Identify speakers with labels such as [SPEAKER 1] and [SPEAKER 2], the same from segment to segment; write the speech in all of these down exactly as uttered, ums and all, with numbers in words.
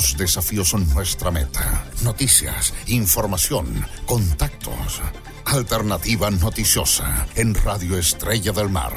[SPEAKER 1] Los desafíos son nuestra meta. Noticias, información, contactos. Alternativa noticiosa en Radio Estrella del Mar.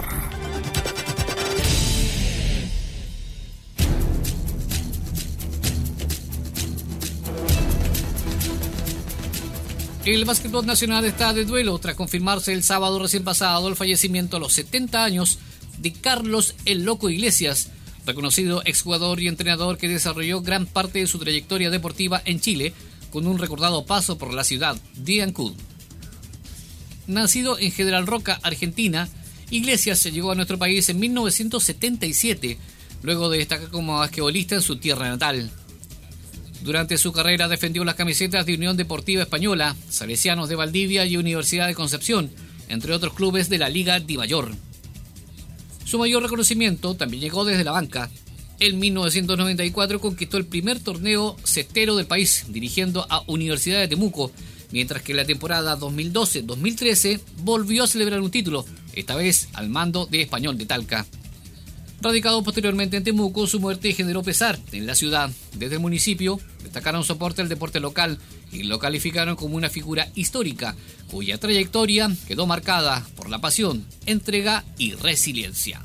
[SPEAKER 2] El básquetbol nacional está de duelo tras confirmarse el sábado recién pasado el fallecimiento a los setenta años de Carlos El Loco Iglesias, reconocido exjugador y entrenador que desarrolló gran parte de su trayectoria deportiva en Chile, con un recordado paso por la ciudad de Ancud. Nacido en General Roca, Argentina, Iglesias llegó a nuestro país en mil novecientos setenta y siete, luego de destacar como basquetbolista en su tierra natal. Durante su carrera defendió las camisetas de Unión Deportiva Española, Salesianos de Valdivia y Universidad de Concepción, entre otros clubes de la Liga Dimayor. Su mayor reconocimiento también llegó desde la banca. En mil novecientos noventa y cuatro conquistó el primer torneo cestero del país, dirigiendo a Universidad de Temuco, mientras que en la temporada dos mil doce dos mil trece volvió a celebrar un título, esta vez al mando de Español de Talca. Radicado posteriormente en Temuco, su muerte generó pesar en la ciudad. Desde el municipio destacaron soporte al deporte local y lo calificaron como una figura histórica, cuya trayectoria quedó marcada por la pasión, entrega y resiliencia.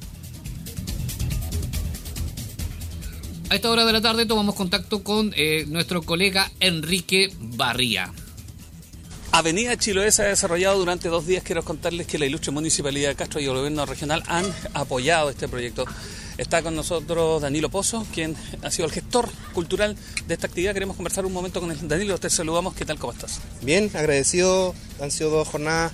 [SPEAKER 2] A esta hora de la tarde tomamos contacto con eh, nuestro colega Enrique Barría.
[SPEAKER 3] Avenida Chiloé se ha desarrollado durante dos días. Quiero contarles que la ilustre Municipalidad de Castro y el Gobierno Regional han apoyado este proyecto. Está con nosotros Danilo Pozo, quien ha sido el gestor cultural de esta actividad. Queremos conversar un momento con el Danilo. Te saludamos. ¿Qué tal? ¿Cómo estás?
[SPEAKER 4] Bien, agradecido. Han sido dos jornadas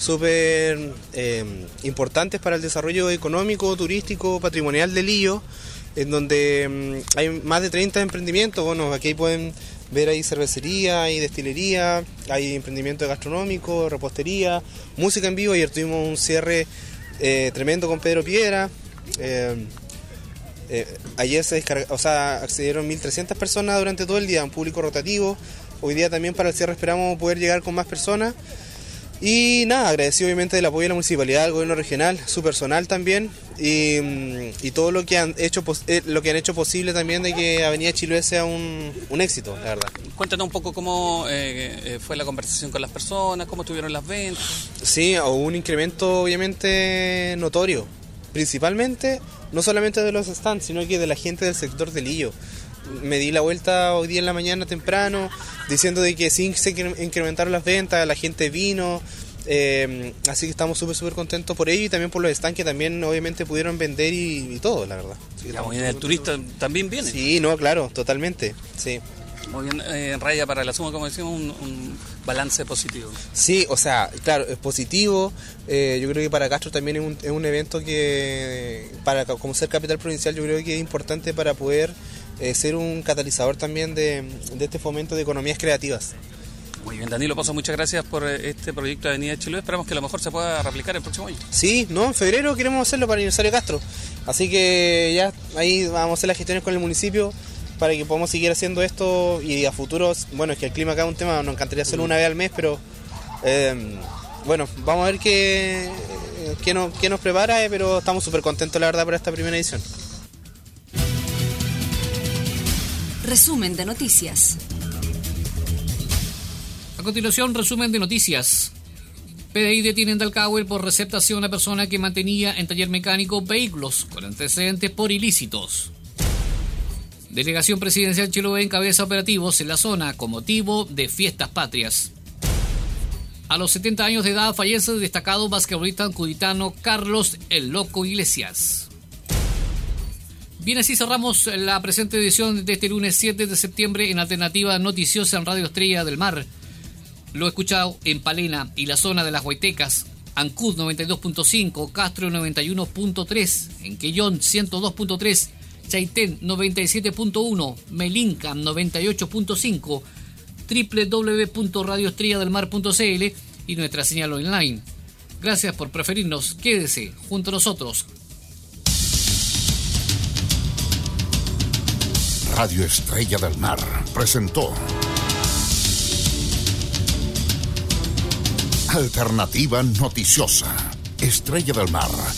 [SPEAKER 4] súper eh, importantes para el desarrollo económico, turístico, patrimonial de Lillo, en donde eh, hay más de treinta emprendimientos. Bueno, aquí pueden ver ahí cervecería, hay destilería, hay emprendimiento gastronómico, repostería, música en vivo. Ayer tuvimos un cierre eh, tremendo con Pedro Piedra. Eh, eh, ayer se descarga, o sea, accedieron mil trescientas personas durante todo el día, un público rotativo. Hoy día también para el cierre esperamos poder llegar con más personas. Y nada, agradecido obviamente del apoyo de la municipalidad, del gobierno regional, su personal también, y, y todo lo que han hecho lo que han hecho posible también de que Avenida Chiloé sea un, un éxito, la verdad.
[SPEAKER 3] Cuéntanos un poco cómo eh, fue la conversación con las personas, cómo estuvieron las ventas.
[SPEAKER 4] Sí, hubo un incremento obviamente notorio, principalmente no solamente de los stands, sino que de la gente del sector de Lillo. Me di la vuelta hoy día en la mañana temprano, diciendo de que sí se incrementaron las ventas, la gente vino, eh, así que estamos súper súper contentos por ello y también por los stands que también obviamente pudieron vender y, y todo, la verdad.
[SPEAKER 3] Sí, ya, muy bien, el turista también viene.
[SPEAKER 4] Sí, no, claro, totalmente, sí.
[SPEAKER 3] Muy bien, eh, raya para la suma, como decimos, un, un balance positivo.
[SPEAKER 4] Sí, o sea, claro, es positivo. Eh, yo creo que para Castro también es un, es un evento que, para como ser capital provincial, yo creo que es importante para poder eh, ser un catalizador también de, de este fomento de economías creativas.
[SPEAKER 3] Muy bien, Danilo Pozo, muchas gracias por este proyecto de Avenida Chiloé. Esperamos que a lo mejor se pueda replicar el próximo año.
[SPEAKER 4] Sí, no, en febrero queremos hacerlo para el aniversario de Castro. Así que ya ahí vamos a hacer las gestiones con el municipio para que podamos seguir haciendo esto y a futuros. Bueno, es que el clima acá es un tema, nos encantaría hacerlo una vez al mes, pero eh, bueno, vamos a ver qué, qué, nos, qué nos prepara, eh, pero estamos súper contentos la verdad por esta primera edición.
[SPEAKER 5] Resumen de noticias.
[SPEAKER 2] A continuación, resumen de noticias. P D I detiene en Talcahuel por receptación a persona que mantenía en taller mecánico vehículos con antecedentes por ilícitos. Delegación Presidencial Chiloé encabeza operativos en la zona con motivo de fiestas patrias. A los setenta años de edad fallece el destacado basquetbolista ancuditano Carlos El Loco Iglesias. Bien, así cerramos la presente edición de este lunes siete de septiembre en Alternativa Noticiosa en Radio Estrella del Mar. Lo he escuchado en Palena y la zona de las Huaytecas, Ancud noventa y dos punto cinco, Castro noventa y uno punto tres, en Quellón ciento dos punto tres, Chaitén noventa y siete punto uno, Melinca noventa y ocho punto cinco, doble u doble u doble u punto radio estrella del mar punto c l y nuestra señal online. Gracias por preferirnos. Quédese junto a nosotros.
[SPEAKER 1] Radio Estrella del Mar presentó Alternativa Noticiosa. Estrella del Mar.